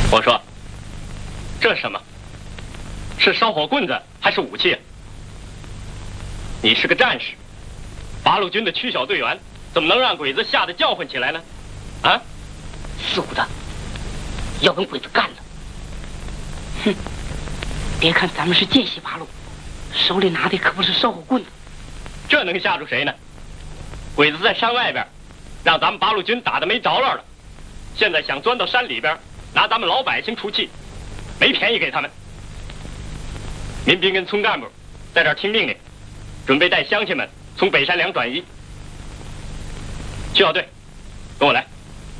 我说，这是什么？是烧火棍子还是武器啊？你是个战士，八路军的区小队员，怎么能让鬼子吓得叫唤起来呢？啊！ 死虎子，要跟鬼子干了！哼！别看咱们是见习八路，手里拿的可不是烧火棍子， 这能吓住谁呢？鬼子在山外边，让咱们八路军打得没着落了，现在想钻到山里边，拿咱们老百姓出气，没便宜给他们。民兵跟村干部在这儿听命令，准备带乡亲们从北山梁转移。区小队，跟我来。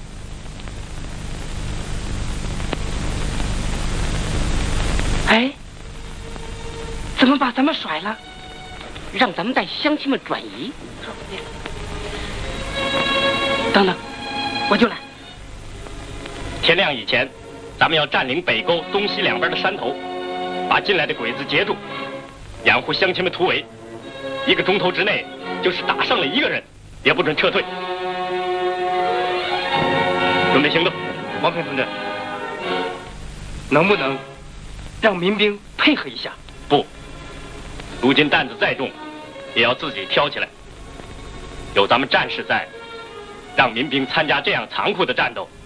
哎，怎么把咱们甩了，让咱们带乡亲们转移？等等，我就来。 天亮以前，咱们要占领北沟东西两边的山头，把进来的鬼子截住，掩护乡亲们突围。1个钟头之内，就是打胜了1个人，也不准撤退。准备行动。 王平同志，能不能让民兵配合一下？ 不，如今担子再重，也要自己挑起来。有咱们战士在，让民兵参加这样残酷的战斗，